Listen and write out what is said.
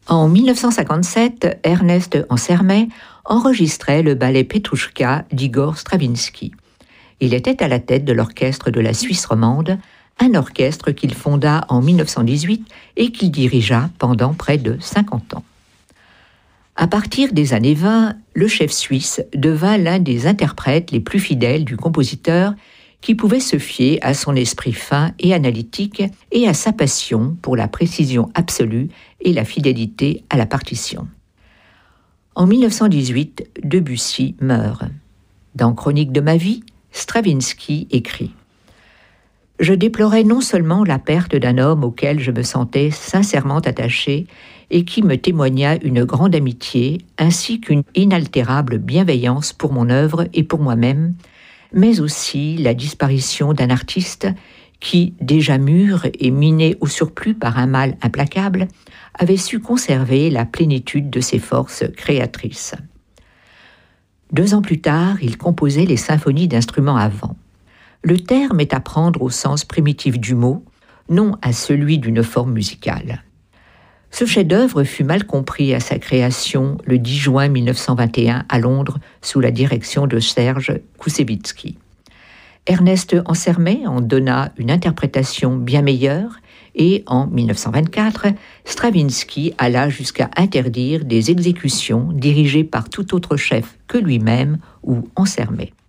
En 1957, Ernest Ansermet enregistrait le ballet Petrouchka d'Igor Stravinsky. Il était à la tête de l'orchestre de la Suisse romande, un orchestre qu'il fonda en 1918 et qu'il dirigea pendant près de 50 ans. À partir des années 20, le chef suisse devint l'un des interprètes les plus fidèles du compositeur qui pouvait se fier à son esprit fin et analytique et à sa passion pour la précision absolue et la fidélité à la partition. En 1918, Debussy meurt. Dans Chronique de ma vie, Stravinsky écrit « Je déplorais non seulement la perte d'un homme auquel je me sentais sincèrement attaché et qui me témoigna une grande amitié ainsi qu'une inaltérable bienveillance pour mon œuvre et pour moi-même, mais aussi la disparition d'un artiste qui, déjà mûr et miné au surplus par un mal implacable, avait su conserver la plénitude de ses forces créatrices. » 2 ans plus tard, il composait les symphonies d'instruments à vent. Le terme est à prendre au sens primitif du mot, non à celui d'une forme musicale. Ce chef-d'œuvre fut mal compris à sa création le 10 juin 1921 à Londres sous la direction de Serge Koussevitzky. Ernest Ansermet en donna une interprétation bien meilleure et en 1924, Stravinsky alla jusqu'à interdire des exécutions dirigées par tout autre chef que lui-même ou Ansermet.